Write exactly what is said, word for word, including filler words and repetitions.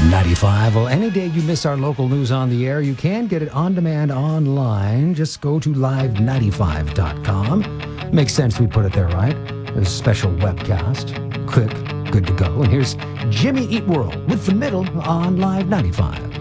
ninety-five. Well, any day you miss our local news on the air, you can get it on demand online. Just go to live ninety-five dot com. Makes sense we put it there, right? There's a special webcast. Click, good to go. And here's Jimmy Eat World with the middle on Live ninety-five.